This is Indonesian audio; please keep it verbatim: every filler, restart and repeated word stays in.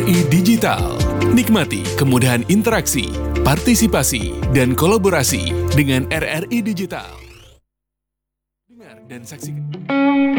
I Digital. Nikmati kemudahan interaksi, partisipasi, dan kolaborasi dengan R R I Digital. Dengar dan saksikan.